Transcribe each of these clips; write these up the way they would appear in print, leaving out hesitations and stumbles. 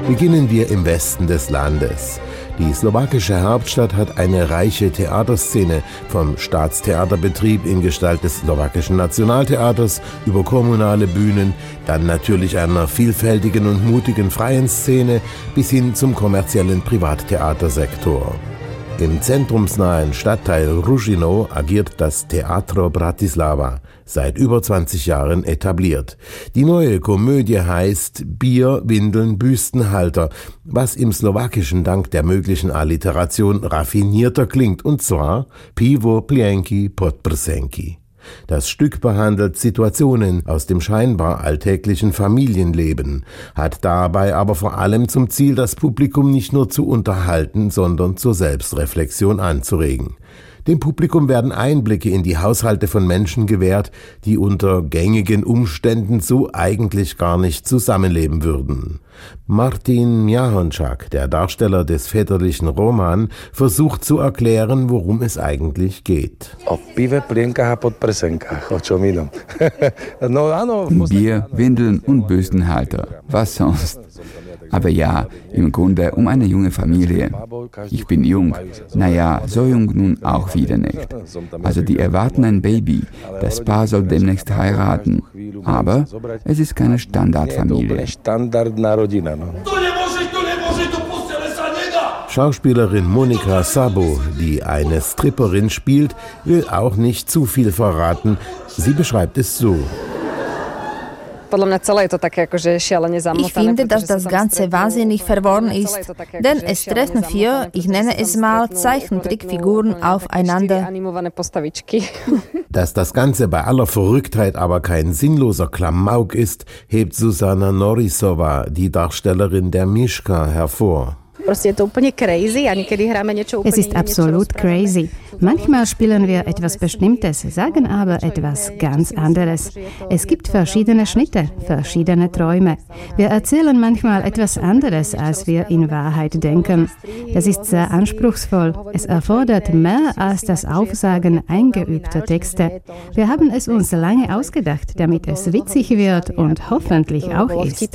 Beginnen wir im Westen des Landes. Die slowakische Hauptstadt hat eine reiche Theaterszene, vom Staatstheaterbetrieb in Gestalt des slowakischen Nationaltheaters über kommunale Bühnen, dann natürlich einer vielfältigen und mutigen freien Szene bis hin zum kommerziellen Privattheatersektor. Im zentrumsnahen Stadtteil Ružino agiert das Teatro Bratislava, seit über 20 Jahren etabliert. Die neue Komödie heißt Bier, Windeln, Büstenhalter, was im Slowakischen dank der möglichen Alliteration raffinierter klingt, und zwar Pivo, Plienki, Podprsenki. Das Stück behandelt Situationen aus dem scheinbar alltäglichen Familienleben, hat dabei aber vor allem zum Ziel, das Publikum nicht nur zu unterhalten, sondern zur Selbstreflexion anzuregen. Dem Publikum werden Einblicke in die Haushalte von Menschen gewährt, die unter gängigen Umständen so eigentlich gar nicht zusammenleben würden. Martin Mjahončák, der Darsteller des väterlichen Roman, versucht zu erklären, worum es eigentlich geht. Bier, Windeln und Büstenhalter. Was sonst? Aber ja, im Grunde um eine junge Familie. Ich bin jung. Naja, so jung nun auch wieder nicht. Also die erwarten ein Baby. Das Paar soll demnächst heiraten. Aber es ist keine Standardfamilie. Schauspielerin Monika Sabo, die eine Stripperin spielt, will auch nicht zu viel verraten. Sie beschreibt es so. Ich finde, dass das Ganze wahnsinnig verworren ist, denn es treffen vier, ich nenne es mal, Zeichentrickfiguren aufeinander. Dass das Ganze bei aller Verrücktheit aber kein sinnloser Klamauk ist, hebt Zuzana Norisova, die Darstellerin der Miška, hervor. Es ist absolut crazy. Manchmal spielen wir etwas Bestimmtes, sagen aber etwas ganz anderes. Es gibt verschiedene Schnitte, verschiedene Träume. Wir erzählen manchmal etwas anderes, als wir in Wahrheit denken. Das ist sehr anspruchsvoll. Es erfordert mehr als das Aufsagen eingeübter Texte. Wir haben es uns lange ausgedacht, damit es witzig wird und hoffentlich auch ist.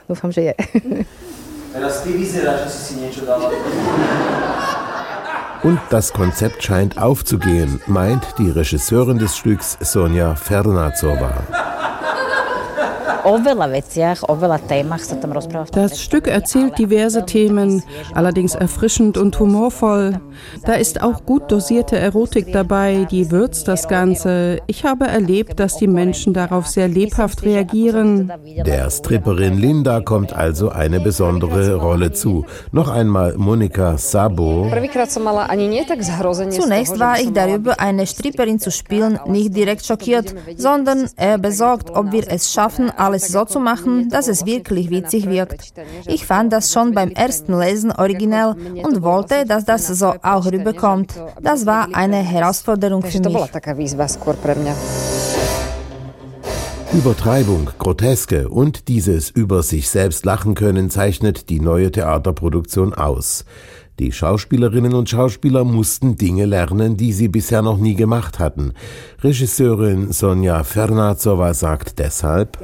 Und das Konzept scheint aufzugehen, meint die Regisseurin des Stücks Sonja Fernacová. Das Stück erzählt diverse Themen, allerdings erfrischend und humorvoll. Da ist auch gut dosierte Erotik dabei, die würzt das Ganze. Ich habe erlebt, dass die Menschen darauf sehr lebhaft reagieren. Der Stripperin Linda kommt also eine besondere Rolle zu. Noch einmal Monika Sabo. Zunächst war ich darüber, eine Stripperin zu spielen, nicht direkt schockiert, sondern eher besorgt, ob wir es schaffen, alles so zu machen, dass es wirklich witzig wirkt. Ich fand das schon beim ersten Lesen originell und wollte, dass das so auch rüberkommt. Das war eine Herausforderung für mich. Übertreibung, Groteske und dieses über sich selbst lachen können zeichnet die neue Theaterproduktion aus. Die Schauspielerinnen und Schauspieler mussten Dinge lernen, die sie bisher noch nie gemacht hatten. Regisseurin Sonja Fernacová sagt deshalb: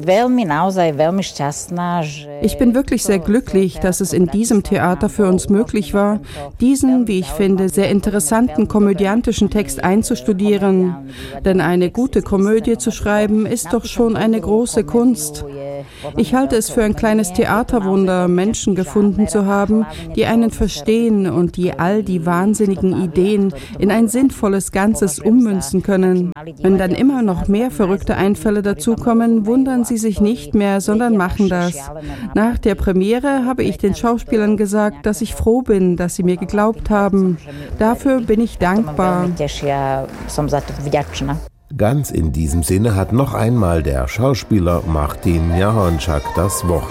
Ich bin wirklich sehr glücklich, dass es in diesem Theater für uns möglich war, diesen, wie ich finde, sehr interessanten komödiantischen Text einzustudieren. Denn eine gute Komödie zu schreiben, ist doch schon eine große Kunst. Ich halte es für ein kleines Theaterwunder, Menschen gefunden zu haben, die einen verstehen und die all die wahnsinnigen Ideen in ein sinnvolles Ganzes ummünzen können. Wenn dann immer noch mehr verrückte Einfälle dazukommen, wundern sie sich nicht mehr, sondern machen das. Nach der Premiere habe ich den Schauspielern gesagt, dass ich froh bin, dass sie mir geglaubt haben. Dafür bin ich dankbar. Ganz in diesem Sinne hat noch einmal der Schauspieler Martin Mjahončák das Wort.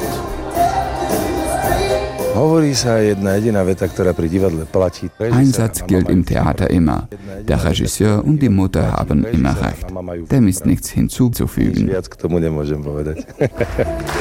Ein Satz gilt im Theater immer. Der Regisseur und die Mutter haben immer recht. Dem ist nichts hinzuzufügen.